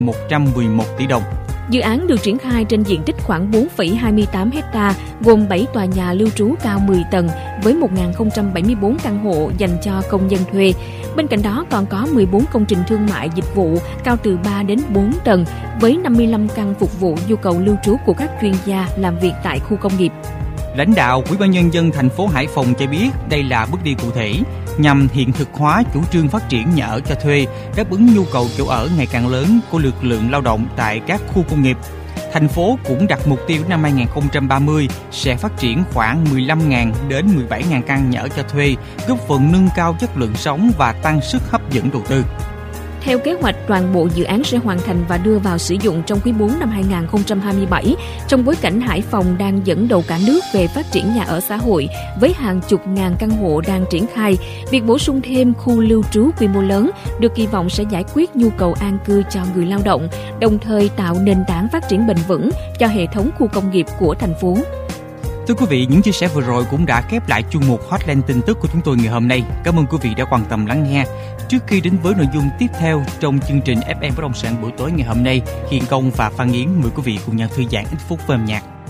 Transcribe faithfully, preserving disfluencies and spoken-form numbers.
một trăm mười một tỷ đồng. Dự án được triển khai trên diện tích khoảng bốn phẩy hai mươi tám héc ta, gồm bảy tòa nhà lưu trú cao mười tầng với một nghìn không trăm bảy mươi tư căn hộ dành cho công nhân thuê. Bên cạnh đó còn có mười bốn công trình thương mại dịch vụ cao từ ba đến bốn tầng với năm mươi lăm căn phục vụ nhu cầu lưu trú của các chuyên gia làm việc tại khu công nghiệp. Lãnh đạo Ủy ban Nhân dân thành phố Hải Phòng cho biết đây là bước đi cụ thể nhằm hiện thực hóa chủ trương phát triển nhà ở cho thuê, đáp ứng nhu cầu chỗ ở ngày càng lớn của lực lượng lao động tại các khu công nghiệp. Thành phố cũng đặt mục tiêu năm hai không ba mươi sẽ phát triển khoảng mười lăm nghìn đến mười bảy nghìn căn nhà ở cho thuê, góp phần nâng cao chất lượng sống và tăng sức hấp dẫn đầu tư. Theo kế hoạch, toàn bộ dự án sẽ hoàn thành và đưa vào sử dụng trong quý bốn năm hai không hai bảy, trong bối cảnh Hải Phòng đang dẫn đầu cả nước về phát triển nhà ở xã hội với hàng chục ngàn căn hộ đang triển khai. Việc bổ sung thêm khu lưu trú quy mô lớn được kỳ vọng sẽ giải quyết nhu cầu an cư cho người lao động, đồng thời tạo nền tảng phát triển bền vững cho hệ thống khu công nghiệp của thành phố. Thưa quý vị, những chia sẻ vừa rồi cũng đã khép lại chuyên mục Hotline tin tức của chúng tôi ngày hôm nay. Cảm ơn quý vị đã quan tâm lắng nghe. Trước khi đến với nội dung tiếp theo trong chương trình ép em Bất động sản buổi tối ngày hôm nay, Hiền Công và Phan Yến mời quý vị cùng nhau thư giãn ít phút với âm nhạc.